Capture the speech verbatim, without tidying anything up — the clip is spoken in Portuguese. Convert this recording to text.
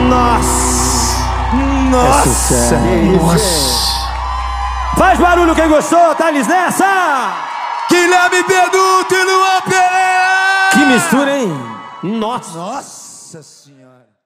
Nossa! Nossa! É Nossa! Faz barulho quem gostou, Thales nessa! Guilherme Beduto e Luan Pereira! Que mistura, hein? Nossa! Nossa Senhora!